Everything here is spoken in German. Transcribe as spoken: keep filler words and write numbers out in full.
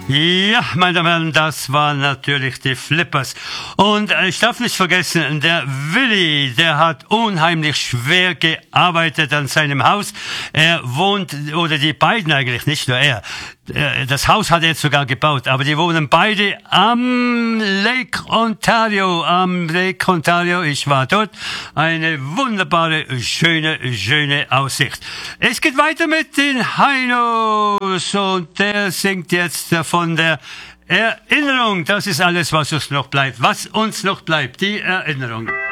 Ja, meine Damen und Herren, das waren natürlich die Flippers. Und äh, ich darf nicht vergessen, der Willi, der hat unheimlich schwer gearbeitet an seinem Haus. Er wohnt, oder die beiden eigentlich, nicht nur er. Äh, Das Haus hat er jetzt sogar gebaut, aber die wohnen beide am Lake Ontario, am Lake Ontario. Ich war dort. Eine wunderbare, schöne, schöne Aussicht. Es geht weiter mit den Heinos und der singt jetzt von der Erinnerung. Das ist alles, was uns noch bleibt. Was uns noch bleibt, die Erinnerung.